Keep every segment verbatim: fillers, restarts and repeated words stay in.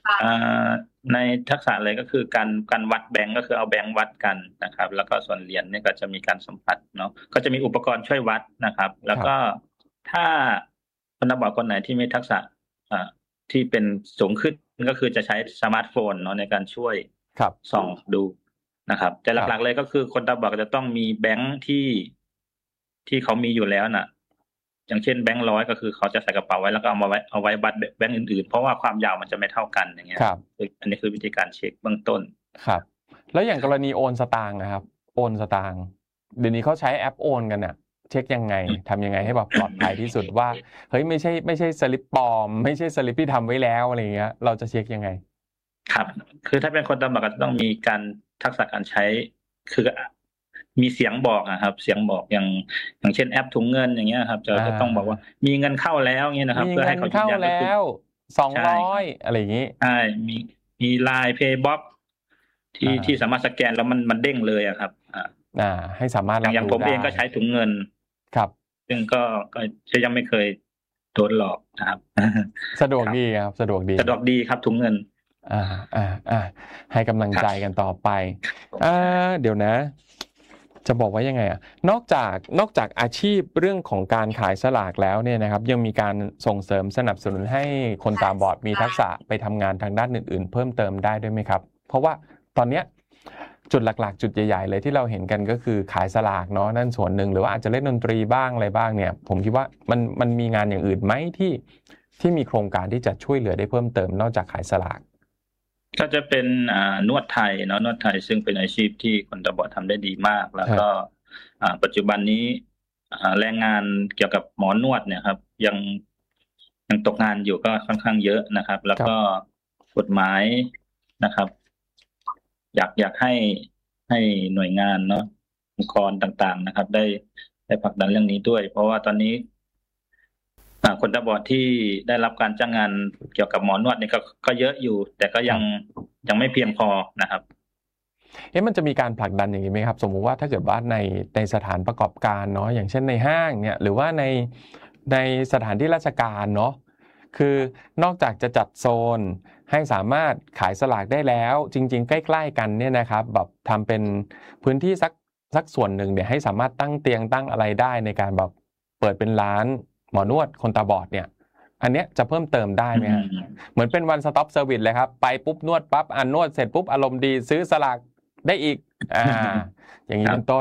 อ่าในทักษะเลยก็คือการการวัดแบงก์ก็คือเอาแบงก์วัดกันนะครับแล้วก็ส่วนเหรียญเนี่ยก็จะมีการสัมผัสเนาะก็จะมีอุปกรณ์ช่วยวัดนะครับแล้วก็ครับถ้าคนนักบอลคนไหนที่มีทักษะอ่าที่เป็นสูงขึ้นก็คือจะใช้สมาร์ทโฟนเนาะในการช่วยครับส่องดูนะครับแต่ครับหลักๆเลยก็คือคนตาบอดจะต้องมีแบงค์ที่ที่เขามีอยู่แล้วน่ะอย่างเช่นแบงค์ร้อยก็คือเขาจะใส่กระเป๋าไว้แล้วก็เอามาไว้เอาไว้บัตรแบงค์อื่นๆเพราะว่าความยาวมันจะไม่เท่ากันอย่างเงี้ยครับอันนี้คือวิธีการเช็คเบื้องต้นครับแล้วอย่างกรณีโอนสตางค์นะครับโอนสตางค์เดี๋ยวนี้เขาใช้แอปโอนกันน่ะเช็คยังไงทำยังไงให้แบบปลอดภัยที่สุดว่าเฮ้ยไม่ใช่ไม่ใช่สลิปปลอมไม่ใช่สลิปที่ทำไว้แล้วอะไรเงี้ยเราจะเช็คยังไงครับคือถ้าเป็นคนตาบอดก็จะต้องมีการทักษะการใช้คือมีเสียงบอกนะครับเสียงบอกอย่างอย่างเช่นแอปถุงเงินอย่างเงี้ยครับจะอ่จะต้องบอกว่าามีเงินเข้าแล้วเงี้ยนะครับมีเพื่อให้เขายืนเงินเข้ายันก็คือแล้วสองใช่ร้อครับยอะไรอย่างงี้ใช่มีมีไลน์เพย์บ็อกอ่ที่ที่สาามารถสแกนแล้วมันมันเด้งเลยอะครับอ่าอ่าให้สามารถอย่างอย่างรับรู้ได้ผมเองก็ใช้ถุงเงินครับซึ่งก็ก็ยังไม่เคยโดนหลอกนะครับสะดวครับกดีครับสะดวกดีสะดวกดีครับถุงเงินอ่าอ่าอ่าให้กำลังใจครับกันต่อไปอ่ใช่าเดี๋ยวนะจะบอกว่ายังไงอ่ะนอกจากนอกจากอาชีพเรื่องของการขายสลากแล้วเนี่ยนะครับยังมีการส่งเสริมสนับสนุนให้คนตาบอดมีทักษะไปทำงานทางด้านอื่นๆเพิ่มเติมได้ด้วยไหมครับเพราะว่าตอนเนี้ยจุดหลักๆจุดใหญ่ๆเลยที่เราเห็นกันก็คือขายสลากเนาะนั่นส่วนหนึ่งหรือว่าอาจจะเล่นดนตรีบ้างอะไรบ้างเนี่ยผมคิดว่ามันมันมีงานอย่างอื่นไหมที่ที่มีโครงการที่จะช่วยเหลือได้เพิ่มเติมนอกจากขายสลากก็จะเป็นอ่านวดไทยเนาะนวดไทยซึ่งเป็นอาชีพที่คนตาบอดทำได้ดีมากแล้วก็อ่าปัจจุบันนี้อ่าแรงงานเกี่ยวกับหมอนวดเนี่ยครับยังยังตกงานอยู่ก็ค่อนข้างเยอะนะครับแล้วก็ครับกฎหมายนะครับ อยากอยากให้ให้หน่วยงานเนาะองค์กรต่างๆนะครับได้ได้ผลักดันเรื่องนี้ด้วยเพราะว่าตอนนี้อ่าคนตาบอดที่ได้รับการจ้างงานเกี่ยวกับหมอนวดเนี่ยก็ก็เยอะอยู่แต่ก็ยังครับยังไม่เพียงพอนะครับเอ๊ะมันจะมีการผลักดันอย่างนี้ไหมครับสมมุติว่าถ้าเกิดว่าในในสถานประกอบการเนาะอย่างเช่นในห้างเนี่ยหรือว่าในในสถานที่ราชการเนาะคือนอกจากจะจัดโซนให้สามารถขายสลากได้แล้วจริงๆใกล้ๆกันเนี่ยนะครับแบบทำเป็นพื้นที่สักสักส่วนหนึ่งเนี่ยให้สามารถตั้งเตียงตั้งอะไรได้ในการแบบเปิดเป็นร้านหมอนวดคนตาบอดเนี่ยอันเนี้ยจะเพิ่มเติมได้อืไหมฮะมเหมือนเป็น one stop service เลยครับไปปุ๊บนวดปั๊บอ่านนวดเสร็จปุ๊บอารมณ์ดีซื้อสลาก ได้อีกอ่าอย่างนี้ครับเป็นต้น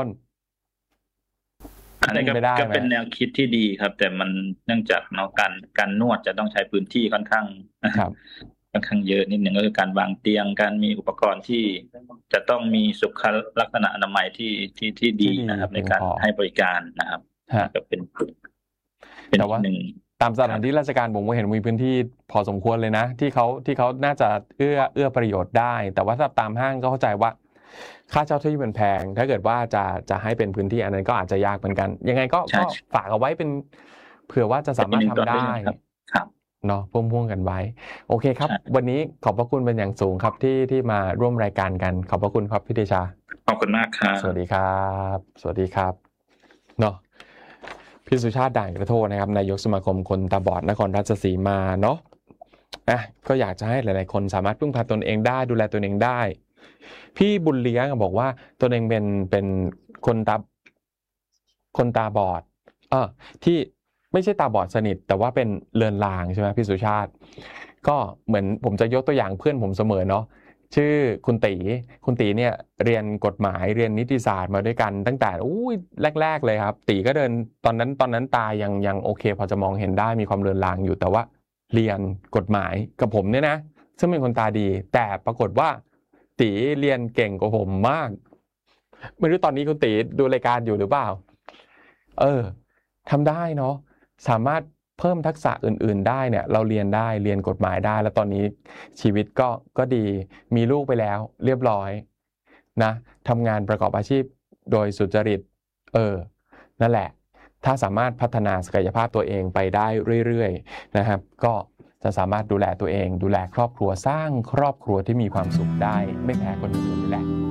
อันนี้ก็เป็นไปได้ไหมก็เป็นแนวคิดที่ดีครับแต่มันเนื่องจากเนาะการการนวดจะต้องใช้พื้นที่ค่อนข้างครับค่อนข้างเยอะนิดหนึ่งก็คือการวางเตียงการมีอุปกรณ์ที่จะต้องมีสุขลักษณะอนามัยที่ที่ที่ดีที่ดีนะครับในการเพียงพอให้บริการนะครับฮะก็เป็นเป็นแต่ว่าอีกหนึ่งตามสครับถานที่ราชการผมก็เห็นมีพื้นที่พอสมควรเลยนะที่เขาที่เขาน่าจะเอื้อเอื้อประโยชน์ได้แต่ว่าถ้าตามห้างก็เข้าใจว่าค่าเช่าที่มันแพงถ้าเกิดว่าจะจะให้เป็นพื้นที่อันนั้นก็อาจจะยากเหมือนกันยังไงก็ใช่ก็ฝากเอาไว้เป็นเผื่อว่าจะเป็นอีกหนึ่งตัวสามารถทำได้เลือกครับครับเนาะพ่วงๆกันไว้โอเคครับใช่วันนี้ขอบพระคุณเป็นอย่างสูงครับที่ที่มาร่วมรายการกันขอบพระคุณครับพี่เดชาขอบคุณมากครัสวัสดีบครับสวัสดีครับเนาะพี่สุชาติด่านกระโทกนะครับนายกสมาคมคนตาบอดนครราชสีมาเนาะอ่ะก็อยากจะให้หลายๆคนสามารถพึ่งพาตนเองได้ดูแลตนเองได้พี่บุญเลี้ยงบอกว่าตนเองเป็นเป็นคนตาคนตาบอดเออที่ไม่ใช่ตาบอดสนิทแต่ว่าเป็นเลือนลางใช่ไหมพี่สุชาติก็เหมือนผมจะยกตัวอย่างเพื่อนผมเสมอเนาะ ชื่อคุณตีคุณตีเนี่ยเรียนกฎหมายเรียนนิติศาสตร์มาด้วยกันตั้งแต่อู้แรกๆเลยครับตีก็เดินตอนนั้นตอนนั้นตายังยังโอเคพอจะมองเห็นได้มีความเลือนลางอยู่แต่ว่าเรียนกฎหมายกับผมเนี่ยนะซึ่งเป็นคนตาดีแต่ปรากฏว่าตีเรียนเก่งกว่าผมมากไม่รู้ตอนนี้คุณตีดูรายการอยู่หรือเปล่าเออทำได้เนาะสามารถเพิ่มทักษะอื่นๆได้เนี่ยเราเรียนได้เรียนกฎหมายได้แล้วตอนนี้ชีวิตก็ก็ดีมีลูกไปแล้วเรียบร้อยนะทำงานประกอบอาชีพโดยสุจริตเออนั่นแหละถ้าสามารถพัฒนาศักยภาพตัวเองไปได้เรื่อยๆนะครับก็จะสามารถดูแลตัวเองดูแลครอบครัวสร้างครอบครัวที่มีความสุขได้ไม่แพ้คนอื่นเลยแหละ